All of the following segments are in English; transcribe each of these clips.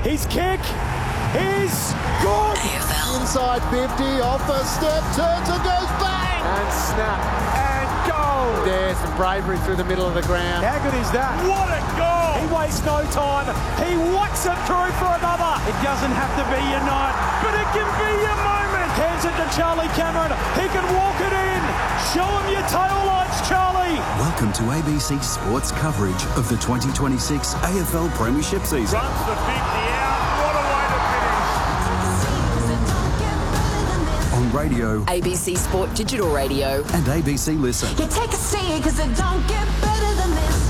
His kick is good. Inside 50, off a step, turns and goes bang! And snap. And goal. There's some bravery through the middle of the ground. How good is that? What a goal. He wastes no time. He whacks it through for another. It doesn't have to be your night, but it can be your moment. Hands it to Charlie Cameron. He can walk it in. Show him your tail lights, Charlie. Welcome to ABC Sports coverage of the 2026 AFL Premiership season. Runs the 50 out. What a way to finish. On radio, ABC Sport Digital Radio, and ABC Listen. You take a seat because it don't get better than this.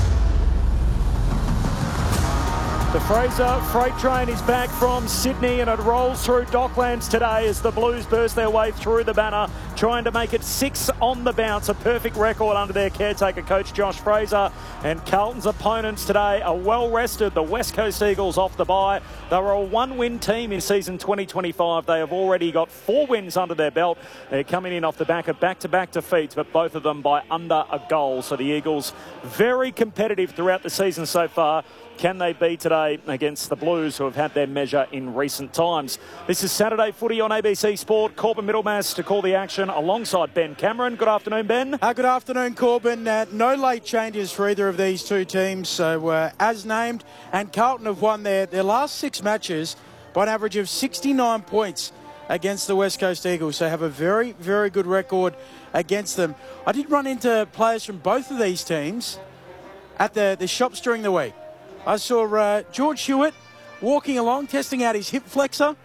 The Fraser freight train is back from Sydney and it rolls through Docklands today as the Blues burst their way through the banner, trying to make it 6 on the bounce, a perfect record under their caretaker coach Josh Fraser. And Carlton's opponents today are well rested. The West Coast Eagles off the bye. They were a one-win team in season 2025. They have already got 4 wins under their belt. They're coming in off the back of back-to-back defeats, but both of them by under a goal. So the Eagles very competitive throughout the season so far. Can they be today against the Blues, who have had their measure in recent times? This is Saturday Footy on ABC Sport. Corbin Middlemass to call the action alongside Ben Cameron. Good afternoon, Ben. Good afternoon, Corbin. No late changes for either of these two teams. So as named, and Carlton have won their last 6 matches by an average of 69 points against the West Coast Eagles. So have a very, very good record against them. I did run into players from both of these teams at the shops during the week. I saw George Hewitt walking along, testing out his hip flexor.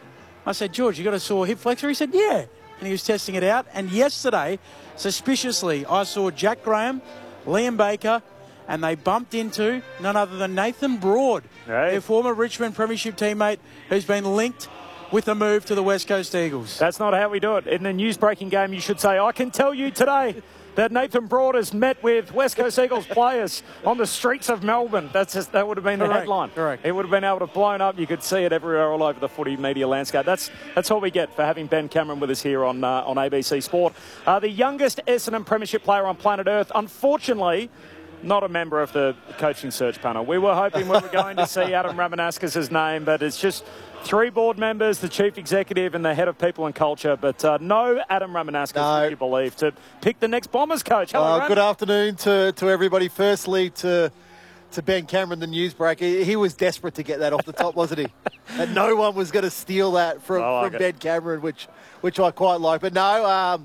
I said, George, you got a sore hip flexor? He said, yeah. And he was testing it out. And yesterday, suspiciously, I saw Jack Graham, Liam Baker, and they bumped into none other than Nathan Broad, their former Richmond Premiership teammate who's been linked with a move to the West Coast Eagles. That's not how we do it. In the news-breaking game, you should say, I can tell you today that Nathan Broad has met with West Coast Eagles players on the streets of Melbourne. That would have been the headline. Correct. It would have been able to have blown up. You could see it everywhere all over the footy media landscape. That's what we get for having Ben Cameron with us here on ABC Sport. The youngest Essendon Premiership player on planet Earth, unfortunately, not a member of the coaching search panel. We were hoping we were going to see Adam Ramanauskas' name, but it's just 3 board members, the chief executive and the head of people and culture, but no Adam Ramanauskas, would you believe, to pick the next Bombers coach. Hello, good afternoon to everybody. Firstly, to Ben Cameron, the newsbreaker. He was desperate to get that off the top, wasn't he? And no one was going to steal that from Ben Cameron, which I quite like. But no,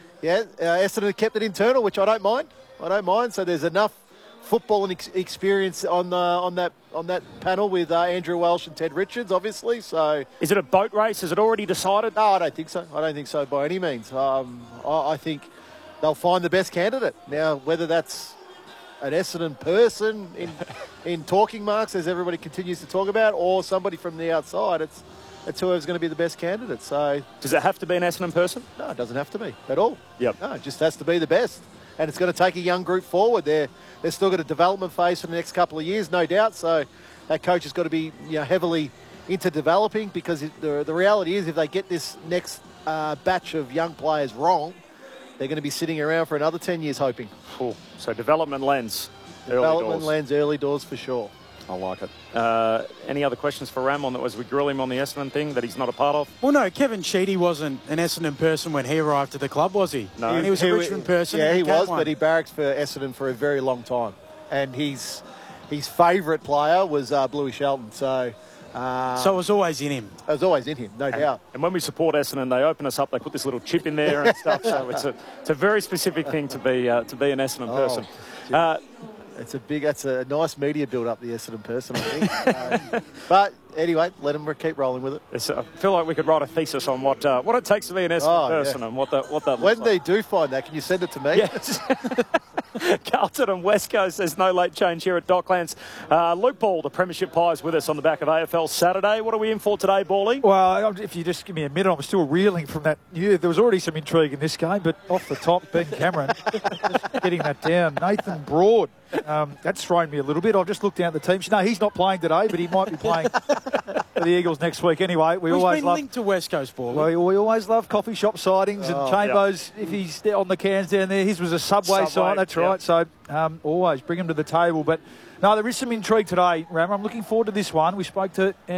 Essendon kept it internal, which I don't mind. So there's enough football and experience on that panel with Andrew Welsh and Ted Richards, obviously. So, is it a boat race? Is it already decided? No, I don't think so. I don't think so by any means. I think they'll find the best candidate. Now, whether that's an Essendon person in talking marks, as everybody continues to talk about, or somebody from the outside, it's whoever's going to be the best candidate. So, does it have to be an Essendon person? No, it doesn't have to be at all. Yep. No, it just has to be the best. And it's going to take a young group forward. They've still got a development phase for the next couple of years, no doubt. So that coach has got to be heavily into developing, because the reality is, if they get this next batch of young players wrong, they're going to be sitting around for another 10 years hoping. Cool. So development lens. Early doors for sure. I like it. Any other questions for Ram on that, as we grill him on the Essendon thing that he's not a part of? Well, no, Kevin Sheedy wasn't an Essendon person when he arrived at the club, was he? No. He was a Richmond person. Yeah, he was, but he barracked for Essendon for a very long time. And his favourite player was Bluey Shelton. So it was always in him. It was always in him, no doubt. And when we support Essendon, they open us up. They put this little chip in there and stuff. So it's a very specific thing to be an Essendon person. That's a nice media build-up, the Essendon person, I think. But anyway, let them keep rolling with it. I feel like we could write a thesis on what it takes to be an Essendon person and what that looks like. When they do find that, can you send it to me? Yes. Carlton and West Coast, there's no late change here at Docklands. Luke Ball, the Premiership Pies, with us on the back of AFL Saturday. What are we in for today, Bally? Well, if you just give me a minute, I'm still reeling from that. There was already some intrigue in this game, but off the top, Ben Cameron just getting that down. Nathan Broad, that's thrown me a little bit. I've just looked down at the teams. No, he's not playing today, but he might be playing for the Eagles next week. Anyway, He's been linked to West Coast Ball. Well, we always love coffee shop sightings, and Chambers, if he's on the cans down there, his was a Subway sign. That's right. So always bring him to the table. But no, there is some intrigue today, Ram. I'm looking forward to this one. We spoke to